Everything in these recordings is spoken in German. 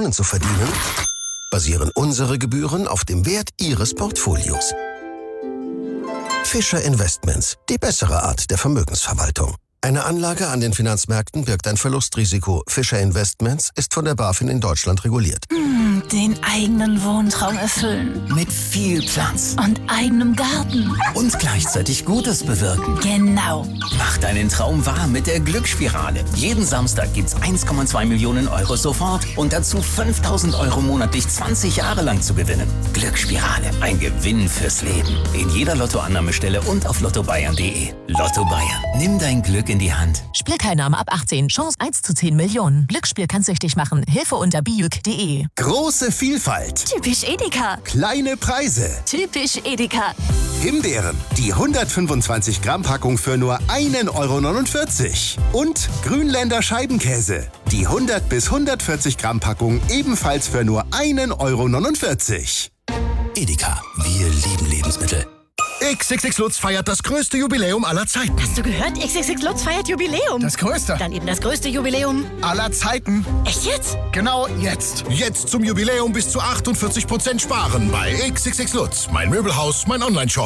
Millionen zu verdienen, basieren unsere Gebühren auf dem Wert Ihres Portfolios. Fischer Investments, die bessere Art der Vermögensverwaltung. Eine Anlage an den Finanzmärkten birgt ein Verlustrisiko. Fischer Investments ist von der BaFin in Deutschland reguliert. Den eigenen Wohntraum erfüllen. Mit viel Platz. Und eigenem Garten. Und gleichzeitig Gutes bewirken. Genau. Mach deinen Traum wahr mit der Glücksspirale. Jeden Samstag gibt's 1,2 Millionen Euro sofort und dazu 5.000 Euro monatlich 20 Jahre lang zu gewinnen. Glücksspirale, ein Gewinn fürs Leben. In jeder Lottoannahmestelle und auf lottobayern.de. Lotto Bayern, nimm dein Glück in die Hand. Spielteilnahme ab 18. Chance 1 zu 10 Millionen. Glücksspiel kann süchtig machen. Hilfe unter biuk.de. Große Vielfalt. Typisch Edeka. Kleine Preise. Typisch Edeka. Himbeeren. Die 125 Gramm Packung für nur 1,49 €. Und Grünländer Scheibenkäse. Die 100 bis 140 Gramm Packung ebenfalls für nur 1,49 €. Edeka, wir lieben Lebensmittel. XXX Lutz feiert das größte Jubiläum aller Zeiten. Hast du gehört? XXX Lutz feiert Jubiläum. Das größte. Dann eben das größte Jubiläum Aller Zeiten. Echt jetzt? Genau jetzt. Jetzt zum Jubiläum bis zu 48% sparen bei XXX Lutz. Mein Möbelhaus, mein Onlineshop.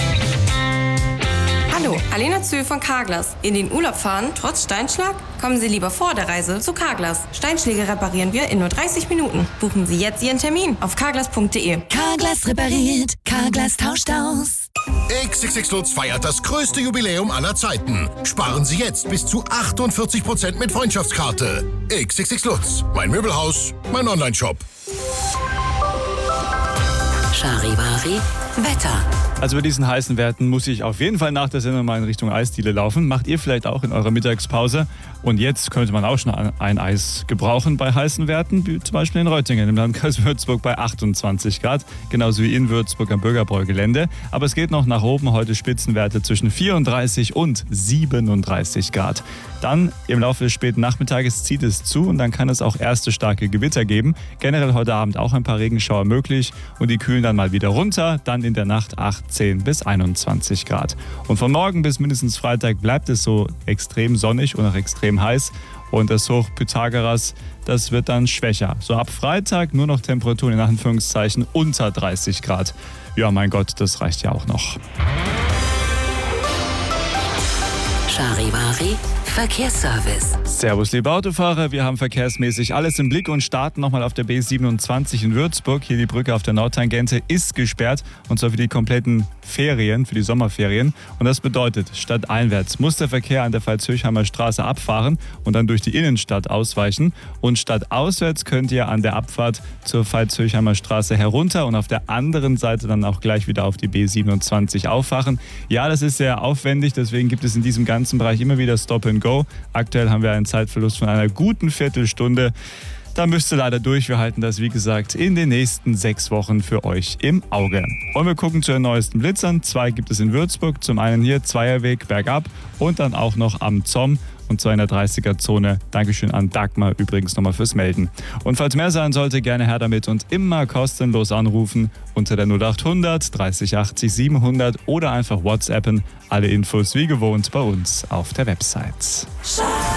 Hallo, Alena Zöhl von Carglass. In den Urlaub fahren, trotz Steinschlag? Kommen Sie lieber vor der Reise zu Carglass. Steinschläge reparieren wir in nur 30 Minuten. Buchen Sie jetzt Ihren Termin auf carglass.de. Carglass repariert. Carglass tauscht aus. XXX Lutz feiert das größte Jubiläum aller Zeiten. Sparen Sie jetzt bis zu 48% mit Freundschaftskarte. XXX Lutz. Mein Möbelhaus, mein Onlineshop. Charivari Wetter. Also bei diesen heißen Werten muss ich auf jeden Fall nach der Sendung mal in Richtung Eisdiele laufen. Macht ihr vielleicht auch in eurer Mittagspause. Und jetzt könnte man auch schon ein Eis gebrauchen bei heißen Werten, wie zum Beispiel in Reutlingen im Landkreis Würzburg bei 28 Grad. Genauso wie in Würzburg am Bürgerbräugelände. Aber es geht noch nach oben. Heute Spitzenwerte zwischen 34 und 37 Grad. Dann im Laufe des späten Nachmittages zieht es zu und dann kann es auch erste starke Gewitter geben. Generell heute Abend auch ein paar Regenschauer möglich und die kühlen dann mal wieder runter. Dann in der Nacht 18 bis 21 Grad. Und von morgen bis mindestens Freitag bleibt es so extrem sonnig und auch extrem heiß. Und das Hoch Pythagoras, das wird dann schwächer. So ab Freitag nur noch Temperaturen in Anführungszeichen unter 30 Grad. Ja, mein Gott, das reicht ja auch noch. Charivari Verkehrsservice. Servus, liebe Autofahrer. Wir haben verkehrsmäßig alles im Blick und starten nochmal auf der B27 in Würzburg. Hier die Brücke auf der Nordtangente ist gesperrt und zwar für die kompletten Ferien, für die Sommerferien. Und das bedeutet, stadteinwärts muss der Verkehr an der Pfalz-Höchheimer Straße abfahren und dann durch die Innenstadt ausweichen. Und stadtauswärts könnt ihr an der Abfahrt zur Pfalz-Höchheimer Straße herunter und auf der anderen Seite dann auch gleich wieder auf die B27 auffahren. Ja, das ist sehr aufwendig, deswegen gibt es in diesem ganzen Bereich immer wieder Stop and Go. Aktuell haben wir einen Zeitverlust von einer guten Viertelstunde. Da müsst ihr leider durch. Wir halten das, wie gesagt, in den nächsten 6 Wochen für euch im Auge. Und wir gucken zu den neuesten Blitzern. 2 gibt es in Würzburg. Zum einen hier Zweierweg bergab und dann auch noch am Zomm. Und zwar in der 30er-Zone. Dankeschön an Dagmar übrigens nochmal fürs Melden. Und falls mehr sein sollte, gerne her damit und immer kostenlos anrufen unter der 0800 30 80 700 oder einfach WhatsAppen. Alle Infos wie gewohnt bei uns auf der Website.